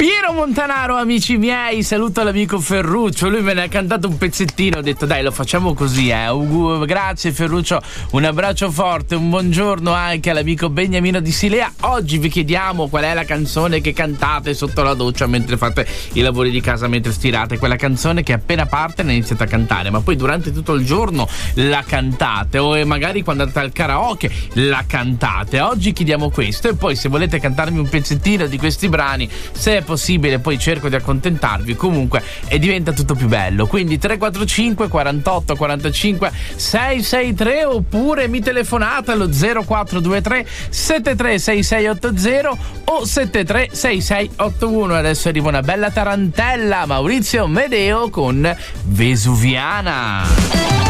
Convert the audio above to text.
Piero Montanaro, amici miei, saluto l'amico Ferruccio. Lui me ne ha cantato un pezzettino, ho detto dai, lo facciamo così, grazie Ferruccio, un abbraccio forte, un buongiorno anche all'amico Beniamino di Silea. Oggi vi chiediamo qual è la canzone che cantate sotto la doccia mentre fate i lavori di casa, mentre stirate, quella canzone che appena parte ne iniziate a cantare, ma poi durante tutto il giorno la cantate, o magari quando andate al karaoke la cantate. Oggi chiediamo questo, e poi se volete cantarmi un pezzettino di questi brani, se è possibile, poi cerco di accontentarvi comunque e diventa tutto più bello. Quindi 345 48 45 663, oppure mi telefonate allo 0423 736680 o 736681. Adesso arriva una bella tarantella, Maurizio Medeo con Vesuviana.